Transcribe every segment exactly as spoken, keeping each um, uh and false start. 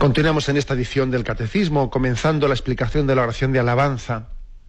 Continuamos en esta edición del Catecismo, comenzando la explicación de la oración de alabanza.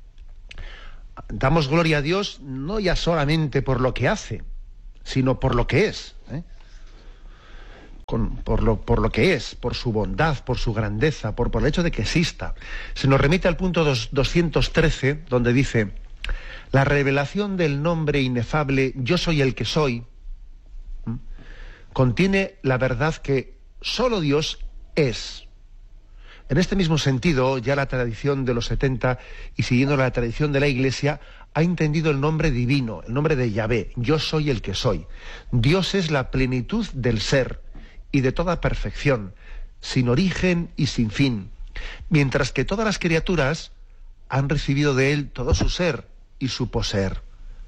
Damos gloria a Dios no ya solamente por lo que hace, sino por lo que es, ¿eh? Con, por, lo, por lo que es, por su bondad, por su grandeza, por, por el hecho de que exista. Se nos remite al punto dos, doscientos trece, donde dice: la revelación del nombre inefable Yo soy el que soy, ¿m? contiene la verdad que solo Dios es. En este mismo sentido, ya la tradición de los setenta, y siguiendo la tradición de la Iglesia, ha entendido el nombre divino, el nombre de Yahvé: Yo soy el que soy. Dios es la plenitud del ser y de toda perfección, sin origen y sin fin, mientras que todas las criaturas han recibido de Él todo su ser y su poseer.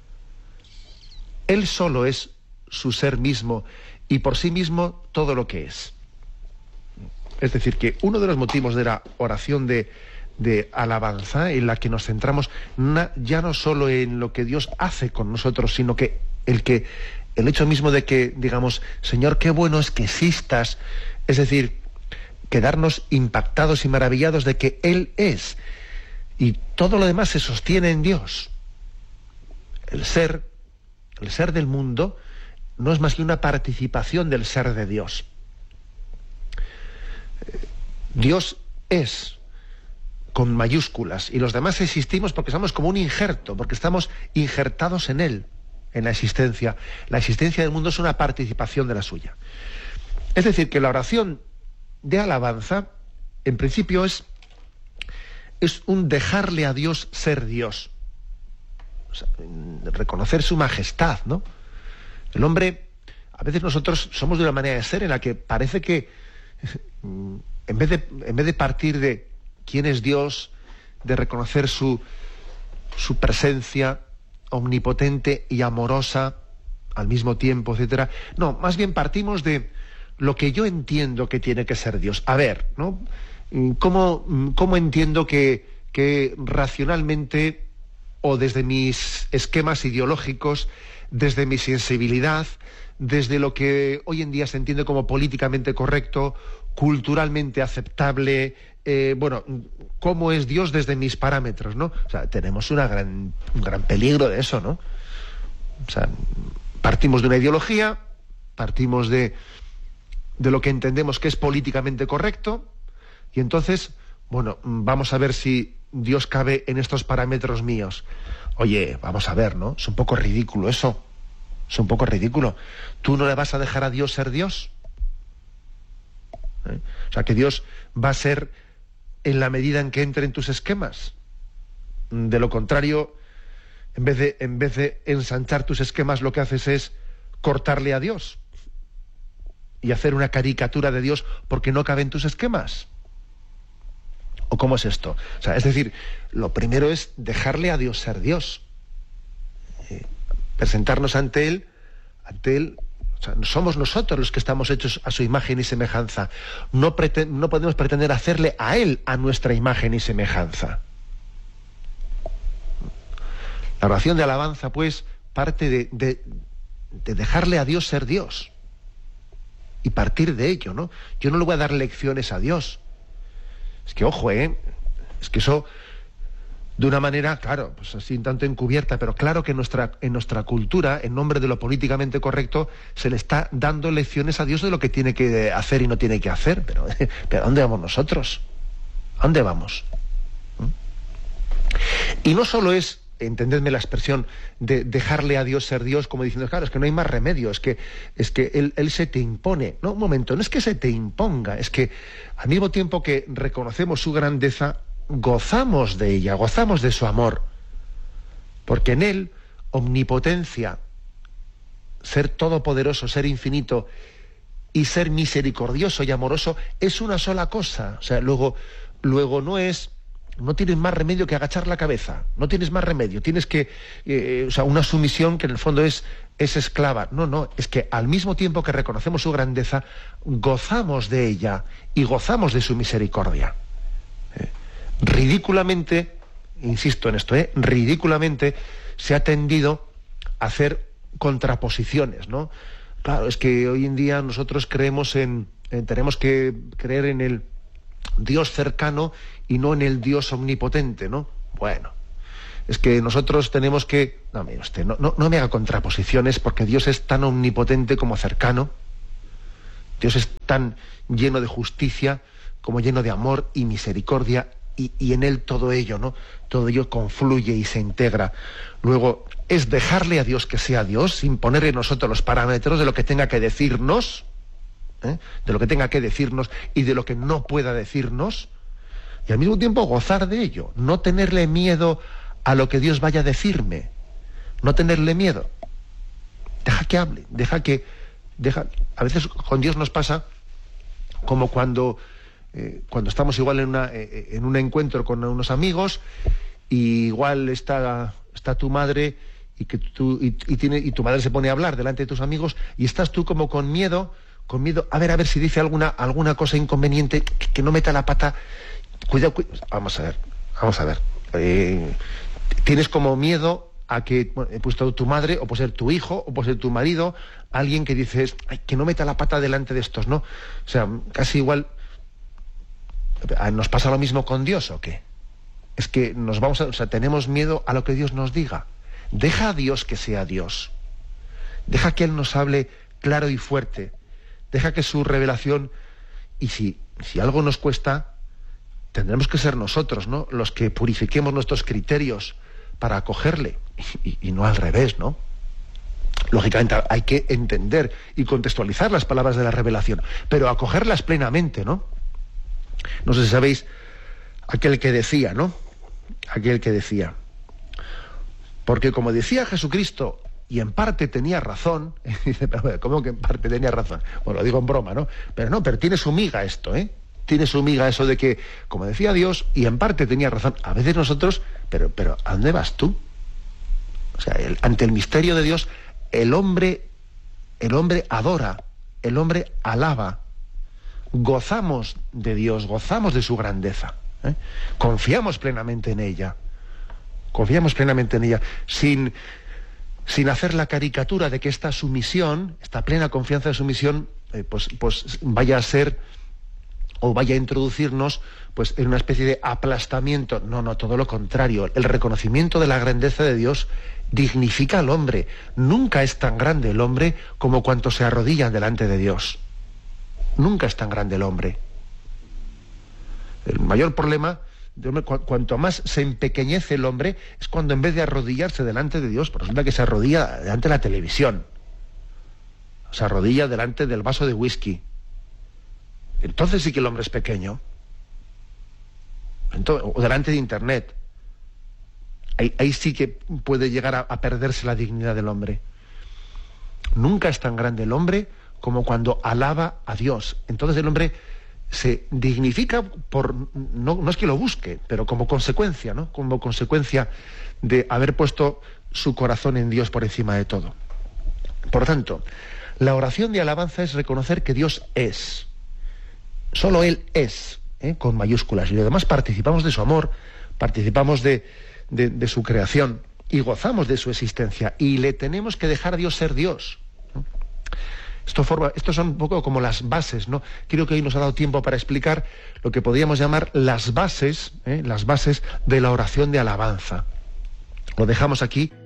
Él solo es su ser mismo y por sí mismo todo lo que es. Es decir, que uno de los motivos de la oración de, de alabanza, en la que nos centramos na, ya no solo en lo que Dios hace con nosotros, sino que el que el hecho mismo de que digamos: Señor, qué bueno es que existas, es decir, quedarnos impactados y maravillados de que Él es, y todo lo demás se sostiene en Dios. El ser, el ser del mundo no es más que una participación del ser de Dios. Dios es con mayúsculas y los demás existimos porque somos como un injerto, porque estamos injertados en Él, en la existencia. La existencia del mundo es una participación de la suya. Es decir, que la oración de alabanza, en principio, es, es un dejarle a Dios ser Dios. O sea, reconocer su majestad, ¿no? El hombre, a veces nosotros somos de una manera de ser en la que parece que en vez de, en vez de partir de quién es Dios, de reconocer su, su presencia omnipotente y amorosa al mismo tiempo, etcétera, no, más bien partimos de lo que yo entiendo que tiene que ser Dios. A ver, ¿no? ¿Cómo, cómo entiendo que, que racionalmente, o desde mis esquemas ideológicos, desde mi sensibilidad, desde lo que hoy en día se entiende como políticamente correcto, culturalmente aceptable, eh, bueno, cómo es Dios desde mis parámetros, ¿no? O sea, tenemos una gran, un gran peligro de eso, ¿no? O sea, partimos de una ideología, partimos de, de lo que entendemos que es políticamente correcto, y entonces, bueno, vamos a ver si Dios cabe en estos parámetros míos. Oye, vamos a ver, ¿no? Es un poco ridículo eso. Es un poco ridículo. ¿Tú no le vas a dejar a Dios ser Dios? ¿Eh? O sea, que Dios va a ser en la medida en que entre en tus esquemas. De lo contrario, en vez de, en vez de ensanchar tus esquemas, lo que haces es cortarle a Dios y hacer una caricatura de Dios porque no cabe en tus esquemas. ¿O cómo es esto? O sea, es decir, lo primero es dejarle a Dios ser Dios. Eh, presentarnos ante Él, ante Él, o sea, somos nosotros los que estamos hechos a su imagen y semejanza. No, prete- no podemos pretender hacerle a Él a nuestra imagen y semejanza. La oración de alabanza, pues, parte de, de, de dejarle a Dios ser Dios. Y partir de ello, ¿no? Yo no le voy a dar lecciones a Dios. Es que, ojo, ¿eh? Es que eso, de una manera, claro, pues así un tanto encubierta, pero claro que en nuestra, en nuestra cultura, en nombre de lo políticamente correcto, se le está dando lecciones a Dios de lo que tiene que hacer y no tiene que hacer. Pero, ¿pero ¿a dónde vamos nosotros? ¿A dónde vamos? ¿Mm? Y no solo es, entendedme la expresión, de dejarle a Dios ser Dios, como diciendo, claro, es que no hay más remedio, es que, es que él, él se te impone. No, un momento, no es que se te imponga, es que al mismo tiempo que reconocemos su grandeza, gozamos de ella, gozamos de su amor, porque en Él, omnipotencia, ser todopoderoso, ser infinito y ser misericordioso y amoroso es una sola cosa. O sea, luego, luego no es, no tienes más remedio que agachar la cabeza, no tienes más remedio, tienes que, eh, o sea, una sumisión que en el fondo es, es esclava. No, no, es que al mismo tiempo que reconocemos su grandeza, gozamos de ella y gozamos de su misericordia. Eh, ridículamente, insisto en esto, eh, ridículamente se ha tendido a hacer contraposiciones, ¿no? Claro, es que hoy en día nosotros creemos en, en tenemos que creer en el Dios cercano y no en el Dios omnipotente, ¿no? Bueno, es que nosotros tenemos que... No, mire usted, no, no, no me haga contraposiciones, porque Dios es tan omnipotente como cercano. Dios es tan lleno de justicia como lleno de amor y misericordia, y, y en Él todo ello, ¿no? Todo ello confluye y se integra. Luego, es dejarle a Dios que sea Dios, sin poner en nosotros los parámetros de lo que tenga que decirnos, ¿eh? de lo que tenga que decirnos y de lo que no pueda decirnos, y al mismo tiempo gozar de ello, no tenerle miedo a lo que Dios vaya a decirme, no tenerle miedo. Deja que hable, deja que... Deja, a veces con Dios nos pasa como cuando, eh, cuando estamos igual en, una, eh, en un encuentro con unos amigos, y igual está, está tu madre y, que tú, y, y, tiene, y tu madre se pone a hablar delante de tus amigos, y estás tú como con miedo, con miedo, a ver, a ver si dice alguna, alguna cosa inconveniente, que, que no meta la pata. Cuidado, cuidado. Vamos a ver, vamos a ver. Eh, tienes como miedo a que, bueno, he puesto tu madre, o puede ser tu hijo, o puede ser tu marido, alguien que dices, ay, que no meta la pata delante de estos, ¿no? O sea, casi igual. ¿Nos pasa lo mismo con Dios o qué? Es que nos vamos a, o sea, tenemos miedo a lo que Dios nos diga. Deja a Dios que sea Dios. Deja que Él nos hable claro y fuerte. Deja que su revelación, y si, si algo nos cuesta, tendremos que ser nosotros, ¿no?, los que purifiquemos nuestros criterios para acogerle, y, y no al revés, ¿no? Lógicamente hay que entender y contextualizar las palabras de la revelación, pero acogerlas plenamente, ¿no? No sé si sabéis aquel que decía, ¿no? Aquel que decía, porque como decía Jesucristo, y en parte tenía razón, dice, pero ¿cómo que en parte tenía razón? Bueno, lo digo en broma, ¿no? Pero no, pero tiene su miga esto, ¿eh? Tiene su miga eso de que, como decía Dios, y en parte tenía razón. A veces nosotros, pero, pero ¿a dónde vas tú? O sea, el, ante el misterio de Dios, el hombre, el hombre adora, el hombre alaba. Gozamos de Dios, gozamos de su grandeza, ¿eh? Confiamos plenamente en ella, confiamos plenamente en ella, sin, sin hacer la caricatura de que esta sumisión, esta plena confianza de sumisión, eh, pues, pues vaya a ser, o vaya a introducirnos pues en una especie de aplastamiento. No, no, todo lo contrario. El reconocimiento de la grandeza de Dios dignifica al hombre. Nunca es tan grande el hombre como cuanto se arrodillan delante de Dios. Nunca es tan grande el hombre. El mayor problema, cu- cuanto más se empequeñece el hombre, es cuando en vez de arrodillarse delante de Dios, pues resulta que se arrodilla delante de la televisión, se arrodilla delante del vaso de whisky. Entonces sí que el hombre es pequeño. Entonces, o delante de Internet. Ahí, ahí sí que puede llegar a, a perderse la dignidad del hombre. Nunca es tan grande el hombre como cuando alaba a Dios. Entonces el hombre se dignifica por, no, no es que lo busque, pero como consecuencia, ¿no? Como consecuencia de haber puesto su corazón en Dios por encima de todo. Por tanto, la oración de alabanza es reconocer que Dios es. Solo Él es, ¿eh? Con mayúsculas. Y además participamos de su amor, participamos de, de, de su creación y gozamos de su existencia. Y le tenemos que dejar a Dios ser Dios, ¿no? Esto forma, estos son un poco como las bases, ¿no? Creo que hoy nos ha dado tiempo para explicar lo que podríamos llamar las bases, ¿eh? las bases de la oración de alabanza. Lo dejamos aquí.